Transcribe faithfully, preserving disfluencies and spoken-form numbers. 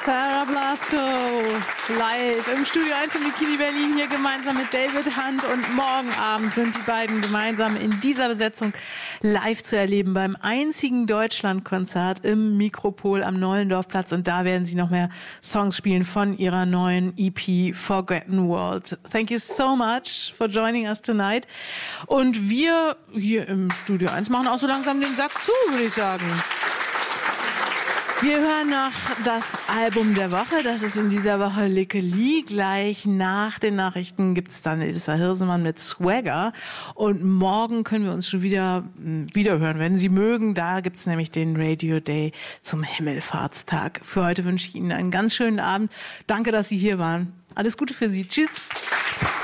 Sarah Blasko, live im Studio eins im Bikini Berlin, hier gemeinsam mit David Hunt. Und morgen Abend sind die beiden gemeinsam in dieser Besetzung live zu erleben beim einzigen Deutschlandkonzert im Mikropol am Nollendorfplatz. Und da werden sie noch mehr Songs spielen von ihrer neuen E P Forgotten World. Thank you so much for joining us tonight. Und wir hier im Studio eins machen auch so langsam den Sack zu, würde ich sagen. Wir hören noch das Album der Woche. Das ist in dieser Woche Lickeli. Gleich nach den Nachrichten gibt es dann Elissa Hirsemann mit Swagger. Und morgen können wir uns schon wieder wiederhören, wenn Sie mögen. Da gibt es nämlich den Radio Day zum Himmelfahrtstag. Für heute wünsche ich Ihnen einen ganz schönen Abend. Danke, dass Sie hier waren. Alles Gute für Sie. Tschüss.